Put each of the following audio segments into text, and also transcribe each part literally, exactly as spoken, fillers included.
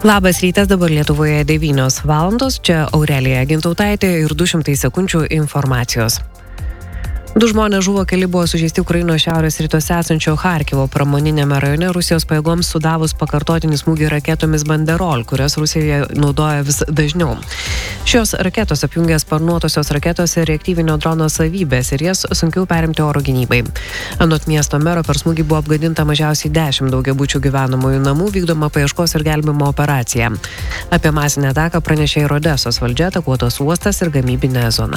Labas rytas, dabar Lietuvoje devynios valandos, čia Aurelija Gintautaitė ir du šimtai sekundžių informacijos. Du žmonės žuvo, keli buvo sužeisti Ukrainos šiaurės rytuose esančio Charkivo pramoninėme rajone Rusijos pajėgoms sudavus pakartotinį smūgį raketomis Banderol, kurias Rusija naudoja vis dažniau. Šios raketos apjungia sparnuotosios raketos ir reaktyvinio drono savybės ir jas sunkiau perimti oro gynybai. Anot miesto mero per smūgį buvo apgadinta mažiausiai dešimt daugiabučių gyvenamųjų namų, vykdoma paieškos ir gelbėjimo operacija. Apie masinę ataką pranešė ir Odesos valdžia, atakuotas uostas ir gamybinė zona.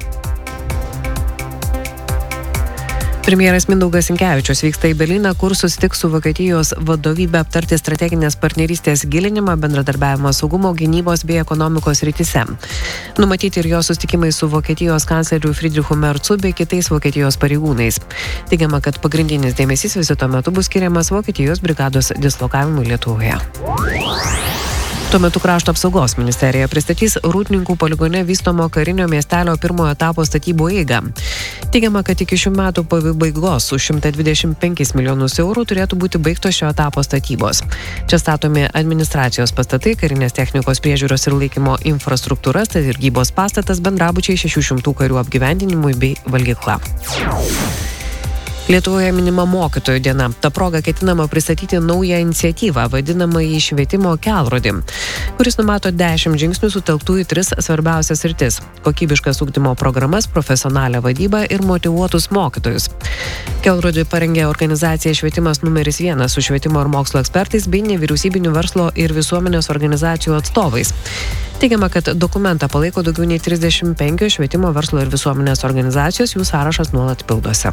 Premjeras Mindaugas Sinkevičius vyksta į Berlyną, kur susitiks su Vokietijos vadovybe aptarti strateginės partnerystės gilinimą, bendradarbiavimą saugumo, gynybos bei ekonomikos srityse. Numatyti ir jo susitikimai su Vokietijos kancleriu Friedrichu Merzu bei kitais Vokietijos pareigūnais. Teigiama, kad pagrindinis dėmesys vizito metu bus skiriamas Vokietijos brigados dislokavimui Lietuvoje. Tuo metu Krašto apsaugos ministerija pristatys Rūdninkų poligone vystomo karinio miestelio pirmojo etapo statybų eigą. Teigiama, kad iki šių metų pabaigos už šimtą dvidešimt penkis milijonus eurų turėtų būti baigtos šio etapo statybos. Čia statomi administracijos pastatai, karinės technikos priežiūros ir laikymo infrastruktūra, statybos pastatas, bendrabučiai šešių šimtų karių apgyvendinimui bei valgykla. Lietuvoje minima mokytojų diena. Ta proga ketinama pristatyti naują iniciatyvą, vadinamąjį švietimo kelrodį, kuris numato dešimt žingsnių sutelktų į tris svarbiausias sritis – kokybiškas ugdymo programas, profesionalią vadybą ir motyvuotus mokytojus. Kelrodį parengė organizacija Švietimas numeris vienas su švietimo ir mokslo ekspertais bei nevyriausybinių verslo ir visuomenės organizacijų atstovais. Teigiama, kad dokumentą palaiko daugiau nei trisdešimt penkios švietimo, verslo ir visuomenės organizacijos, jų sąrašas nuolat pildosi.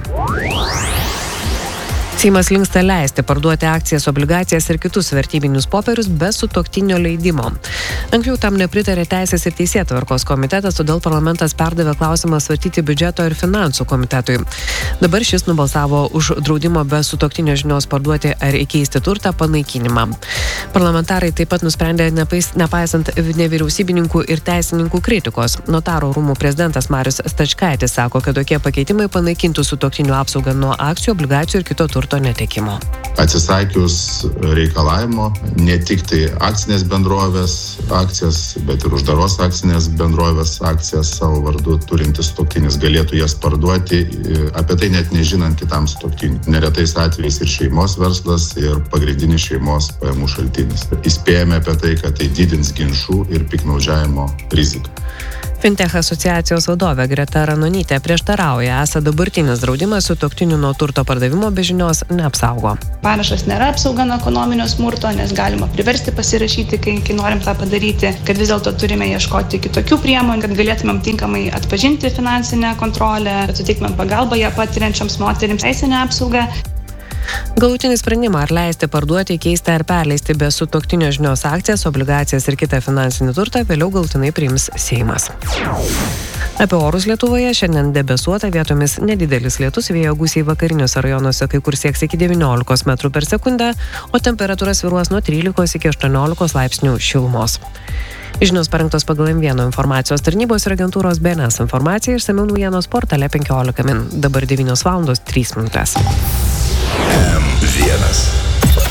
Seimas linksta leisti parduoti akcijas, obligacijas ir kitus vertybinius popierius be sutuoktinio leidimo. Anksčiau tam nepritarė Teisės ir teisėtvarkos komitetas, todėl parlamentas perdavė klausimą svarstyti biudžeto ir finansų komitetui. Dabar šis nubalsavo už draudimo be sutuoktinio žinios parduoti ar įkeisti turtą panaikinimą. Parlamentarai taip pat nusprendė nepais, nepaisant nevyriausybininkų ir teisininkų kritikos. Notaro rūmų prezidentas Marius Stačkaitis sako, kad tokie pakeitimai panaikintų sutuoktinių apsaugą nuo akcijų, obligacijų ir kito turto netekimo. Atsisakius reikalavimo ne tik tai akcinės bendrovės akcijas, bet ir uždaros akcinės bendrovės akcijas savo vardu turintis sutuoktinis galėtų jas parduoti, apie tai net nežinant kitam sutuoktiniui. Neretais atvejais ir šeimos verslas, ir pagrindinis šeimos pajamų šaltinis. Įspėjame apie tai, kad tai didins ginčų ir piktnaudžiavimo riziką. Fintech asociacijos vadovė Greta Ranonytė prieštarauja, esą dabartinis draudimas sutuoktinių nuo turto pardavimo be žinios neapsaugo. Parašas nėra apsauga nuo ekonominio smurto, nes galima priversti pasirašyti, kai, kai norim tą padaryti, kad vis dėlto turime ieškoti kitokių priemonių, kad galėtumėm tinkamai atpažinti finansinę kontrolę, kad suteiktumėm pagalbą ją patiriančioms moterims, teisinę apsaugą. Galutinį sprendimą ar leisti parduoti, keisti ar perleisti be sutuoktinio žinios akcijas, obligacijas ir kitą finansinį turtą vėliau galutinai priims Seimas. Apie orus Lietuvoje šiandien debesuota, vietomis nedidelis lietus, vėjo gūsiai vakariniuose rajonuose kai kur sieks iki devyniolikos metrų per sekundę, o temperatūra svyruos nuo trylikos iki aštuoniolikos laipsnių šilumos. Žinios parengtos pagal M vienas informacijos tarnybos ir agentūros B N S informacija, išsamiau naujienos portale penkiolika min. Dabar devynios valandos trys minutės. M vienas.